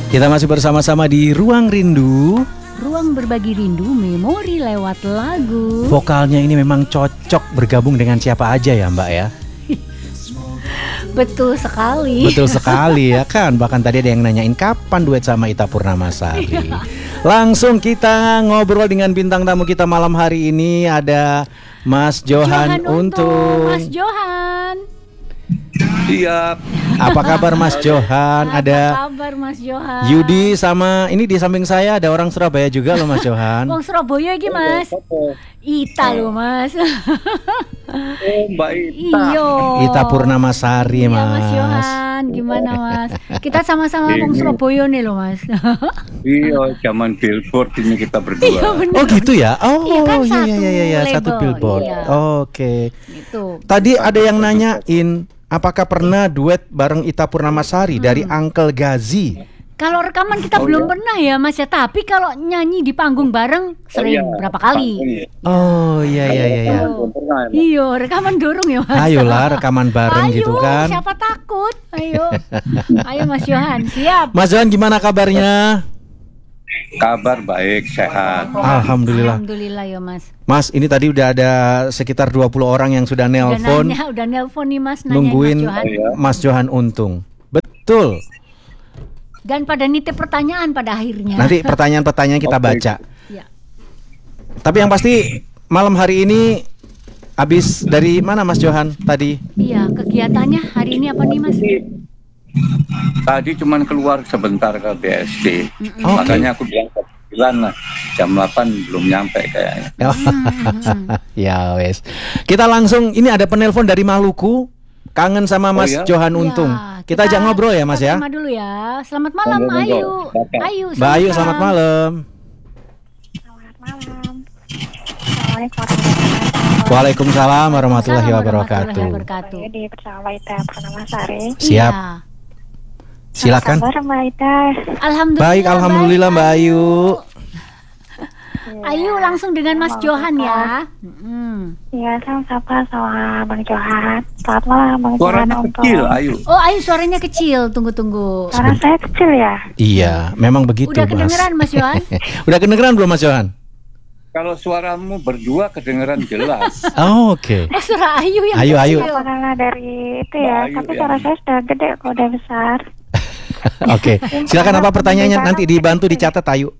Kita masih bersama-sama di Ruang Rindu. Ruang berbagi rindu, memori lewat lagu. Vokalnya ini memang cocok bergabung dengan siapa aja ya Mbak ya. Betul sekali. Betul sekali ya kan. Bahkan tadi ada yang nanyain kapan duet sama Ita Purnamasari. Langsung kita ngobrol dengan bintang tamu kita malam hari ini. Ada Mas Johan Untung. Mas Johan. Siap. Apa kabar Mas Johan? Apa kabar Mas Johan? Yudi sama ini di samping saya ada orang Surabaya juga loh Mas Johan. Wong Surabaya iki Mas. Ita loh Mas. Mbak Ita. Ita Purnamasari Iya, Mas. Mas Johan, gimana Mas? Kita sama-sama wong Surabaya nih loh Mas. Iya, zaman billboard ini kita Iya berdua. bener. Oh gitu ya? Oh Iya kan, iya, satu satu label, billboard. iya. Oke. Gitu. Tadi ada yang nanyain apakah pernah duet bareng Ita Purnamasari dari Uncle Gazi? Kalau rekaman kita belum pernah ya Mas ya, tapi kalau nyanyi di panggung bareng sering berapa kali. Oh iya. Iya, rekaman dorong ya Mas. Ayolah rekaman bareng gitu kan. Siapa takut? Ayo. Ayo Mas Johan, siap. Mas Johan gimana kabarnya? Kabar baik, sehat. Alhamdulillah. Alhamdulillah ya Mas. Mas, ini tadi udah ada sekitar 20 orang yang sudah nelpon Udah nelpon nih Mas, nanyain nungguin Mas Johan. Mas Johan Untung. Betul. Dan pada nitip pertanyaan pada akhirnya. Nanti pertanyaan-pertanyaan kita baca. Ya. Tapi yang pasti malam hari ini habis dari mana Mas Johan tadi? Iya, kegiatannya hari ini apa nih Mas? Tadi cuman keluar sebentar ke BSD. Oke. Makanya aku bilang ke 9 lah. Jam 8 belum nyampe kayaknya. Ya wes. Kita langsung ini ada penelpon dari Maluku. Kangen sama Mas ya? Johan Untung. Ya, Kita ajak ngobrol ya Mas ya. Terima dulu ya. Selamat malam Monggo, Ayu. monggo. Ayu. Mbak Ayu selamat malam. Selamat malam. Assalamualaikum Waalaikumsalam warahmatullahi Assalamualaikum wabarakatuh. warahmatullahi wabarakatuh. di bersama Ita Purnamasari. Siap. Iya. Silakan. Apa kabar Mbak Ita? Alhamdulillah. Baik, alhamdulillah Mbak Ayu. Ayu langsung dengan Mas Johan ya. Iya, sama Bang Johan. Selamat malam Bang Johan. Suaranya kecil, Ayu. Oh Ayu suaranya kecil. Tunggu. Suara saya kecil ya? Iya, memang begitu Udah Mas. kedengeran Mas Johan? Udah kedengeran belum Mas Johan? Kalau suaramu berdua kedengeran jelas. Oh, oke. Oh suara Ayu yang Ayu. kecil. Apa karena dari itu ya? Mbak Ayu, Tapi ya. suara saya sudah gede kok, udah besar. Oke. Silakan apa pertanyaannya nanti dibantu dicatat Ayu.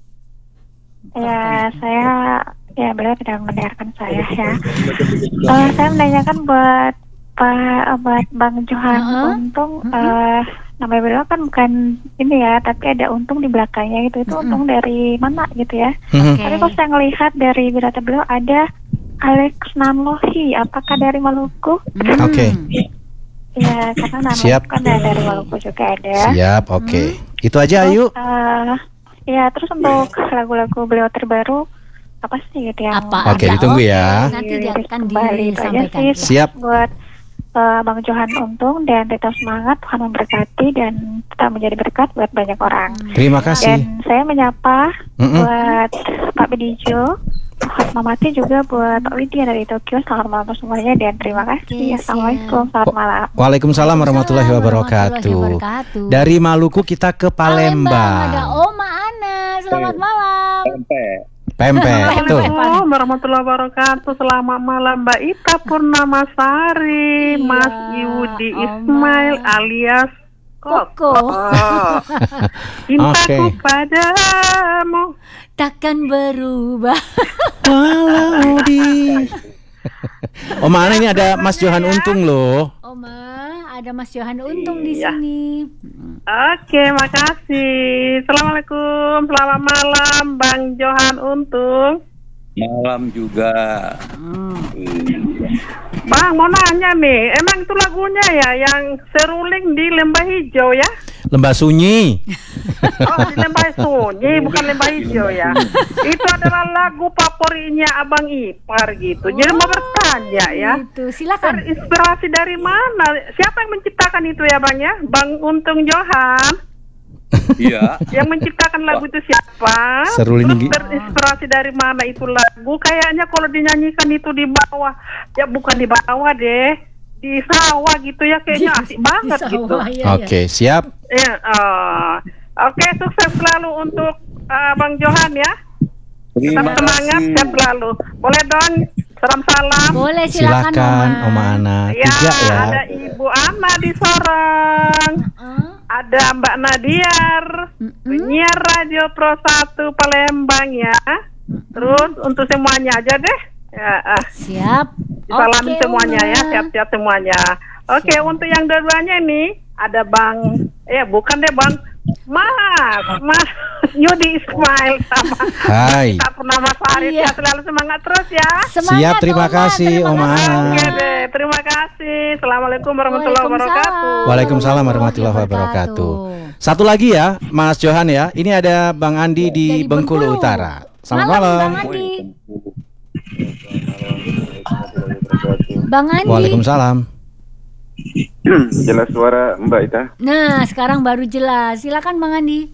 Ya, beliau tidak mendengarkan saya ya. Saya menanyakan buat Bang Johan Untung. Namanya beliau kan bukan ini ya, tapi ada Untung di belakangnya gitu. Itu Untung dari mana gitu ya? Mhm. Tapi kalau saya ngelihat dari berita beliau ada Alex Nanlohi, apakah dari Maluku? Oke. Ya, karena nama Siap. kan dari Maluku juga ada. Siap, oke. Itu aja Ayu. Ya, terus untuk lagu-lagu beliau terbaru apa sih gitu yang Apa? Oke, ada? ditunggu ya. Nanti dia akan kembali itu aja disampaikan. sih. Siap. Buat Bang Johan Untung dan tetap semangat, Tuhan memberkati dan tetap menjadi berkat buat banyak orang. Terima kasih. Dan saya menyapa Mm-mm. buat Pak Bedijo, Pak Mamati juga buat Pak Widya dari Tokyo. Selamat malam semuanya dan terima kasih. Oke, Assalamualaikum, selamat malam. Waalaikumsalam warahmatullahi wabarakatuh. Dari Maluku kita ke Ada Palembang. Oma Ana. Selamat malam. Pempek, betul. Assalamualaikum warahmatullahi wabarakatuh. Selamat malam Mbak Ita Purnamasari, Iya, Mas Yudi Oma. Ismail alias Koko. Cintaku Oke. padamu. Takkan berubah. Walau di Oma Ana ini ada Mas Johan Untung loh. Oma, ada Mas Johan Untung di Iya. sini. Oke, makasih. Assalamualaikum, selamat malam Bang Johan Untung. Malam juga. Bang, mau nanya nih, emang itu lagunya ya yang seruling di Lembah Hijau ya? Lembah Sunyi. Oh, di Lembah Sunyi, bukan Lembah Hijau ya. Itu adalah lagu favoritnya Abang Ipar gitu. Jadi mau bertanya ya. Itu silakan. Terinspirasi dari mana? Siapa yang menciptakan itu ya Bang ya? Bang Untung Johan. Iya. Yang menciptakan lagu itu siapa? Seruling Terus terinspirasi dari mana itu lagu? Kayaknya kalau dinyanyikan itu di bawah, ya bukan di bawah deh, di sawah gitu ya, kayaknya asik banget gitu. Iya. Oke, siap. Ya, Oke, sukses selalu untuk Bang Johan ya. Tetap Terima semangat, kasih. sehat selalu. Boleh dong, salam. Boleh silakan Silakan Oma. Oma Ana. Ya, 3 ya. ada Ibu Ana di Sorong. Ada Mbak Nadiar, penyiar Radio Pro 1 Palembang ya. Terus untuk semuanya aja deh. Ya, Siap. salami Oke, semuanya Oma. ya, sehat-sehat semuanya. Oke, untuk yang dua-duanya nih ada Bang, bukan deh Bang, Mas Yudi Ismail sama Hai. kita Purnama Sari Iya. ya, selalu semangat terus ya. Semangat, Siap, terima kasih, terima Oma kasih. Ana. Oke deh, terima kasih. Assalamualaikum warahmatullahi wabarakatuh. Waalaikumsalam warahmatullahi wabarakatuh. Satu lagi ya, Mas Johan ya. Ini ada Bang Andi di Dari Bengkulu Bengkulu. Utara. Selamat Malam, malam. Bang Andi. Bang Andi. Waalaikumsalam. Jelas suara Mbak Ita. Nah, sekarang baru jelas. Silakan Bang Andi.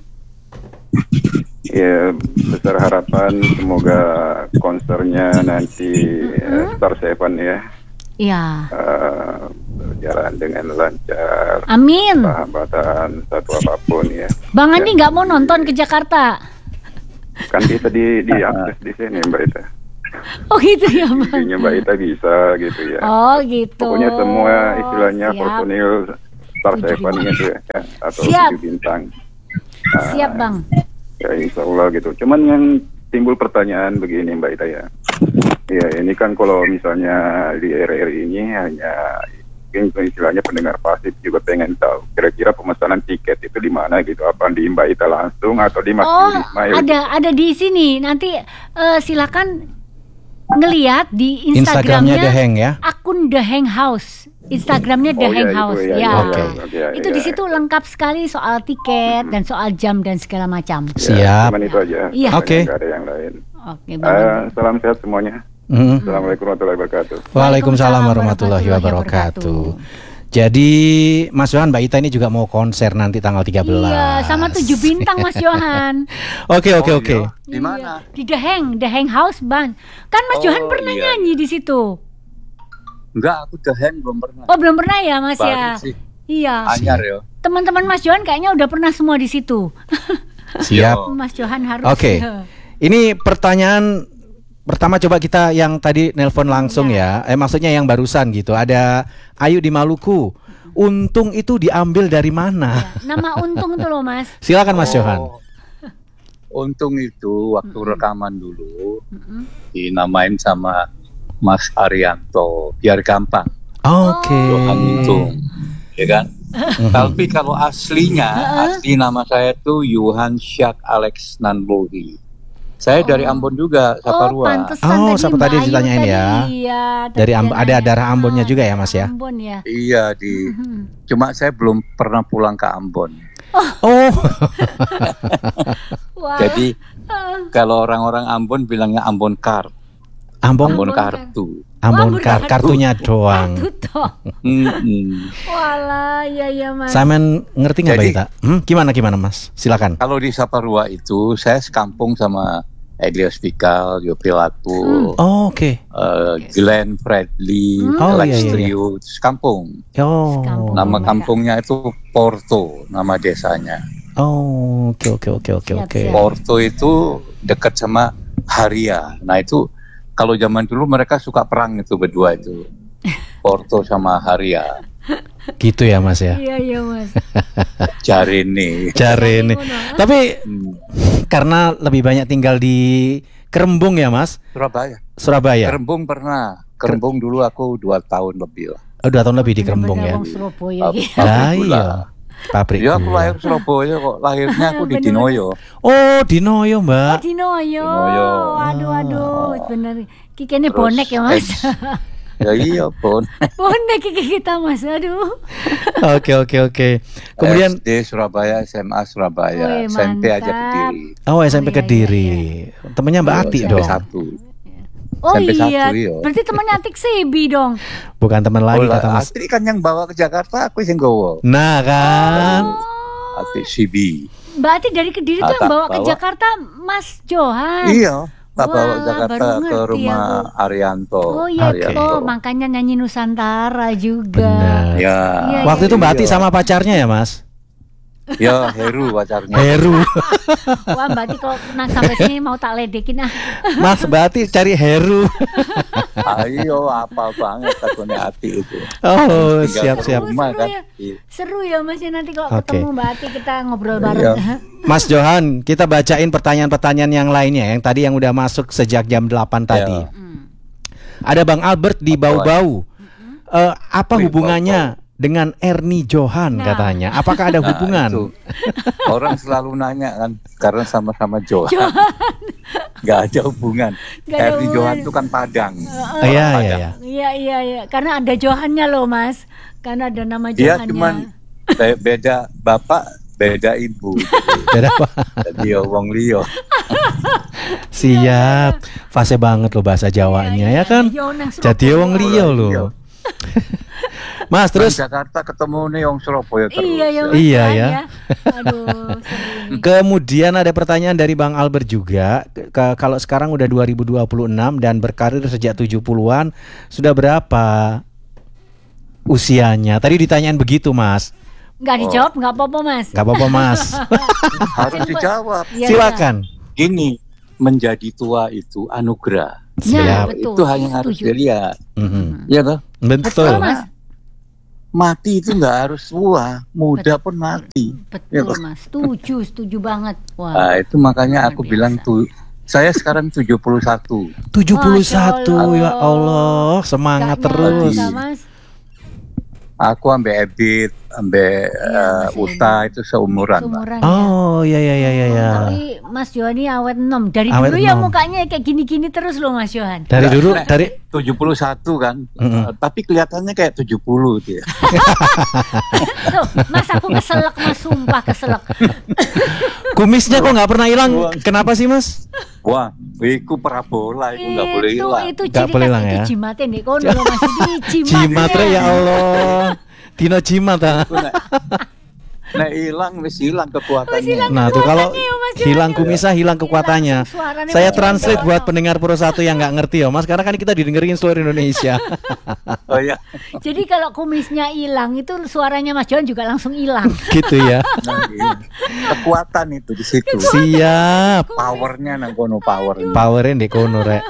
Ya, besar harapan semoga konsernya nanti Star Seven ya Iya. berjalan dengan lancar, Amin. hambatan satu apapun ya. Bang Andi nggak mau nonton ke Jakarta? Kan bisa diakses di sini Mbak Ita. Oh gitu ya Bang. Intinya Mbak Ita bisa gitu ya. Oh gitu. Pokoknya semua istilahnya Siap. personil Star Seven gitu ya, atau Siap. 7 bintang. Siap Bang. Ya insya Allah gitu. Cuman yang timbul pertanyaan begini Mbak Ita ya. Ya ini kan kalau misalnya di RRI ini hanya mungkin istilahnya pendengar pasif juga pengen tahu kira-kira pemesanan tiket itu di mana gitu. Apa di Mbak Ita langsung atau di Mas Oh, Yudi Ismail? ada di sini. Nanti silakan ngelihat di Instagramnya The Hang ya. akun The Hang House. Instagramnya The Oh, Hang iya, itu House. ya, Ya. Oke. Itu di situ lengkap sekali soal tiket dan soal jam dan segala macam. Siap. Cuman itu aja. Iya. Oke. Nggak ada yang lain. Oke, Bang Andi. Salam sehat semuanya. Mm. Assalamualaikum warahmatullahi wabarakatuh. Waalaikumsalam warahmatullahi wabarakatuh. Jadi Mas Johan, Mbak Ita ini juga mau konser nanti tanggal 13. Iya, sama 7 bintang Mas Johan. Oke. Di mana? Di The Hang House, Bang. Kan Mas Johan pernah iya. nyanyi di situ. Enggak, aku Dehen belum pernah. Oh, belum pernah ya, Mas Baru ya? sih. Iya. Anyar ya. Teman-teman Mas Johan kayaknya udah pernah semua di situ. Siap. Mas Johan harus. Oke. Ini pertanyaan pertama coba kita yang tadi nelpon langsung ya. Maksudnya yang barusan gitu. Ada Ayu di Maluku. Untung itu diambil dari mana? Ya, nama Untung tuh loh, Mas. Silakan Mas Johan. Untung itu waktu rekaman dulu dinamain sama Mas Arianto biar gampang. Oke. Johan Untung, ya kan? Tapi kalau asli nama saya itu Johan Syak Alex Nanboli. Saya dari Ambon juga, Saparua. Pantesan siapa Mbak tadi Ayu ditanyain tadi, ya? Iya, Dari tadi ada nanya. darah Ambonnya juga ya, Mas ya? Ambon ya. Iya cuma saya belum pernah pulang ke Ambon. Oh. Wah. Jadi kalau orang-orang Ambon bilangnya Ambon Kar, Ambon Ambon kartu. Ambon Wah, kartunya doang. Itu toh. Walah, ya Mas. Samen ngerti nggak Mbak Jadi- Ita? Gimana Mas? Silakan. Kalau di Saparua itu saya sekampung sama Elias Pikal, Yopi Latul, Oh, oke. Glenn Fredly, Oh, Alex iya, iya. Trio, sekampung. Oh. Sekampung. Nama kampungnya itu Porto, nama desanya. Oh, oke. Siap. Porto itu dekat sama Haria. Nah itu kalau zaman dulu mereka suka perang itu berdua itu. Porto sama Haria. Gitu ya Mas ya. Iya Mas. Jarene. Cari ini. Tapi Hmm, karena lebih banyak tinggal di Kerembung ya Mas, Surabaya. Surabaya. Kerembung pernah. Kerembung dulu aku 2 tahun lebih lah. Oh, 2 tahun lebih di Kerembung ya. Bener-bener wong Surabaya Pab- gitu. Lah pabrik gula. iya. Pabrik. Ya aku gula. lahir Surabaya kok. Lahirnya aku di Bener. Dinoyo. Oh, Dinoyo, Mbak. Dinoyo. Dinoyo. Aduh, bener. Kikene Terus bonek ya Mas. Ya iya pun. Bonek kiki kita Mas. Aduh. Oke. Kemudian SD Surabaya, SMA Surabaya, Wih, SMP aja mantap. Kediri. SMP iya, Kediri. Temennya Mbak Ati SMP dong. 1. Oh SMP iya. 1, iya. Berarti temannya Atik Sebi dong. Bukan teman lagi kata Mas. Astri kan yang bawa ke Jakarta, aku yang gowo. Nah, kan. Ati Sibi. Mbak Ati dari Kediri tuh yang Tak bawa ke bawa. Jakarta Mas Johan. Iya, tak Wah, bawa ke Jakarta baru ke ngerti rumah Arianto. Oh iya Oke. toh, makanya nyanyi Nusantara juga. Benar. Ya. Iya, Waktu itu Mbak Ati Iya. sama pacarnya ya, Mas? Ya, Heru pacarnya. Heru. Wah, berarti kalau sampai sini mau tak ledekin ah. Mas berarti cari Heru. Ayo, apa banget takutnya Ati itu. Oh, Tinggal siap. rumah kan. Seru ya Mas ya, nanti kalau Oke. ketemu Mbak Ati kita ngobrol bareng. Iya. Mas Johan, kita bacain pertanyaan-pertanyaan yang lainnya yang tadi yang udah masuk sejak jam 8 tadi. Ya. Ada Bang Albert di Bau-Bau. Apa Wih, hubungannya dengan Ernie Johan Nah. katanya? Apakah ada Nah, hubungan? itu. Orang selalu nanya kan, karena sama-sama Johan. Gak ada hubungan. Nggak ada Ernie hubungan. Johan itu kan Padang. Iya. Iya. Karena ada Johannya loh Mas. Karena ada nama Dia Johannya. cuman beda bapak, beda ibu. Beda apa? Jadi ya wong liya. Siap. Fase banget loh bahasa Jawanya ya kan? Iya, nang Jadi wong liya Iya. loh. Mas terus Jakarta ketemu nih wong Surabaya terus. Iya ya Mas. Iya, kan, ya. Aduh, seru ini. kemudian ada pertanyaan dari Bang Albert juga. Kalau sekarang udah 2026 dan berkarir sejak 70-an, sudah berapa usianya? Tadi ditanyain begitu, Mas. Nggak dijawab, nggak apa-apa Mas. Gak apa-apa, Mas. Harus dijawab. Iya, Silakan. Gini, menjadi tua itu anugerah. Ya, Siap. betul. Itu hanya harus Setuju. dilihat. Mhm. Iya toh? Betul. Betul, Mas. Mati itu nggak harus tua, muda pun mati. Iya Betul toh? Mas. Setuju banget. Wah. Nah, itu makanya luar aku biasa. bilang tuh, saya sekarang 71. 71 ya Masya Allah, semangat Nggak terus. nyangka, Mas. Aku ambil Ebit, ambil Mas Uta itu seumuran. Pak. Seumuran ya. Oh, ya. Tapi Mas Johan ini awet 6. Dari Awet dulu ya 6. mukanya kayak gini-gini terus loh Mas Johan. Dari dulu Nah, dari 71 kan, Mm-mm. tapi kelihatannya kayak 70 dia. Loh, Mas aku keselak Mas, sumpah keselak. kumisnya kok nggak pernah hilang. Kenapa sih, Mas? Wah, iku parabola, itu nggak boleh hilang. Itu Nggak ciri boleh khas hilang itu ya. jimatnya nih. Kono loh Mas ini Jimat ya Allah. Dino jimat ah. Itu nek hilang wis hilang kekuatannya. Nah tuh kalau Kekuatannya ya, Mas Johan. hilang kumisnya hilang kekuatannya. langsung suaranya Saya kayak translate gitu. buat pendengar Pro 1 yang nggak ngerti ya Mas. Karena kan kita didengerin seluruh Indonesia. Oh ya. Jadi kalau kumisnya hilang itu suaranya Mas Johan juga langsung hilang. Gitu ya. Nah, iya. Kekuatan itu di situ. Siap. Powernya nang kono powernya. Powerin deh kono rek.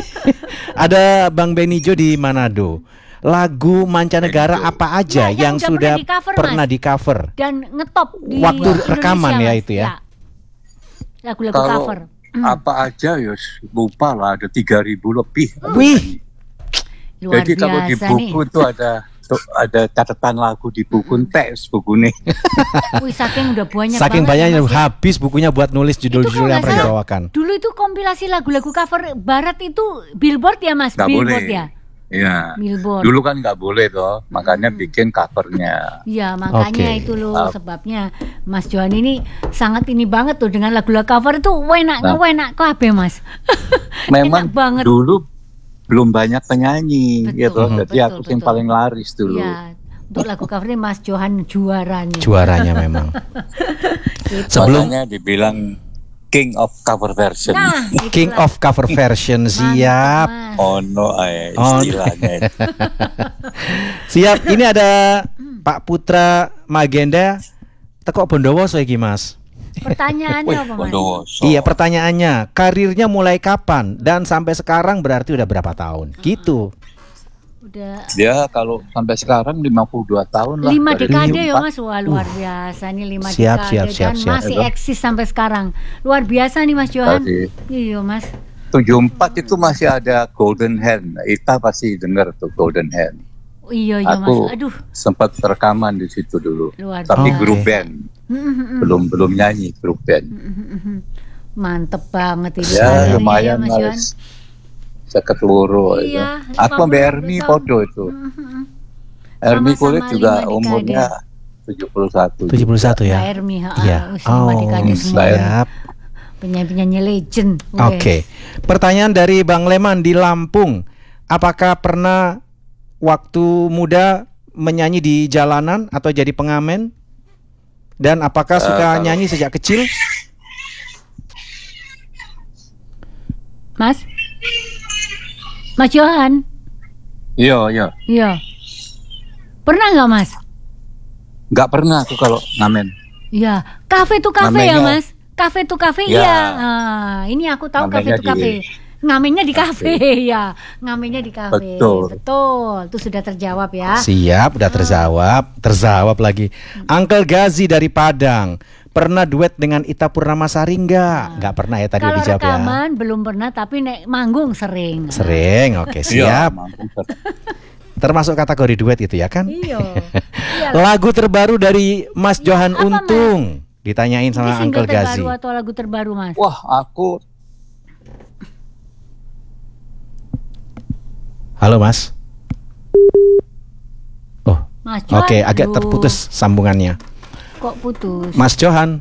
Ada Bang Benijo di Manado. Lagu mancanegara Benijo. apa aja Nah, yang yang udah sudah pernah di cover, Mas. pernah di cover? Dan ngetop di Waktu Indonesia, rekaman ya Mas. itu ya? Lagu-lagu Kalau cover. apa aja ya lupa lah, ada 3.000 lebih. Wih, Luar Jadi kalau di biasa nih. buku itu ada catatan lagu di buku teks buku nih. Wih, saking udah banyak saking banget, banyaknya Mas, ya. habis bukunya buat nulis judul-judul Itu yang kalau pernah nggak dibawakan. Dulu itu kompilasi lagu-lagu cover barat itu Billboard ya Mas? Nggak Billboard boleh. ya? Iya. Billboard. Dulu kan nggak boleh toh, makanya bikin covernya. Iya makanya Oke. itu loh Ah. sebabnya Mas Johan ini sangat ini banget tuh dengan lagu-lagu cover itu enak Nah. enak kabeh Mas. Memang Enak banget. dulu belum banyak penyanyi Betul, gitu. Jadi betul, aku yang betul. paling laris dulu. Iya, untuk lagu covernya Mas Johan juaranya. Juaranya memang. Gitu. Sebelum Makanya dibilang King of Cover Version. Nah, King itulah. of Cover Version Mantap, siap. Mas. Ono On. istilahnya. Siap. Ini ada Pak Putra Magenda teko Bondowoso iki Mas. Pertanyaannya apa Mas? Bondowoso. Iya, pertanyaannya, karirnya mulai kapan dan sampai sekarang berarti udah berapa tahun? Gitu. Udah Dia kalau sampai sekarang 52 tahun lah. 5 dari dekade ya 54. Mas. Wah luar biasa nih 5 Siap, dekade siap, dan siap. masih eksis sampai sekarang. Luar biasa nih Mas Johan. Tadi. Iya Mas. 74 itu masih ada Golden Hand. Ita pasti dengar tuh Golden Hand. Oh, iya Mas. Aku Aduh, sempat rekaman di situ dulu. luar Tapi biasa. grup band, belum nyanyi grup band. Mantep banget ini Ya karirnya lumayan Mas Johan. harus seket loro itu. Iya, Aku ambil 52 Ernie tahun. podo itu. Ernie Sama-sama kulit juga 5 dekade. umurnya 71. 71 ya. Mbak Ermi, Iya. semua dekade semua. Mbak Ermi. siap. Penyanyi-penyanyi legend. Oke. Pertanyaan dari Bang Leman di Lampung. Apakah pernah waktu muda menyanyi di jalanan atau jadi pengamen? Dan apakah suka kalau- nyanyi sejak kecil? Mas? Mas Johan? Iya, iya. Iya. Pernah nggak Mas? Nggak pernah aku kalau ngamen. Iya, kafe tuh kafe ya Namanya- Mas. Kafe tuh kafe Ya. iya. Ah, ini aku tahu kafe Namanya tuh kafe. Ngamennya di kafe ya. Ngamennya di kafe. Betul. Betul. Itu sudah terjawab ya. Siap, udah terjawab lagi. Uncle Gazi dari Padang. Pernah duet dengan Ita Purnamasari enggak? Enggak pernah ya tadi Kalau dijawab ya. rekaman belum pernah tapi nek manggung sering. Sering, oke Iya, siap. mampu. Termasuk kategori duet itu ya kan? Iya. Iya. Lagu terbaru dari Mas Iya, Johan apa, Mas? Untung. Ditanyain Ini sama single Uncle Gazi. terbaru atau lagu terbaru Mas? Wah, aku Halo Mas. Oh, Mas Johan. oke, agak aduh, terputus sambungannya. Kok putus? Mas Johan.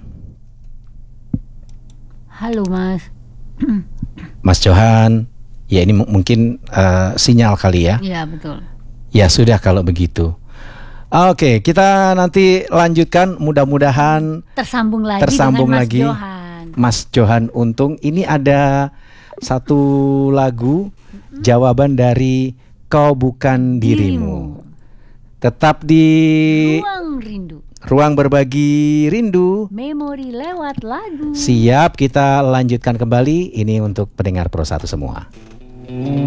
Halo Mas. Mas Johan. Ya ini mungkin sinyal kali ya. Iya betul. Ya sudah kalau begitu. Oke, kita nanti lanjutkan. Mudah-mudahan Tersambung lagi Tersambung dengan Mas lagi. Johan. Mas Johan Untung. Ini ada satu lagu jawaban dari Kau Bukan Dirimu. Tetap di Ruang rindu. Ruang Berbagi Rindu. Memori lewat lagu. Siap, kita lanjutkan kembali. Ini untuk pendengar Pro 1 semua.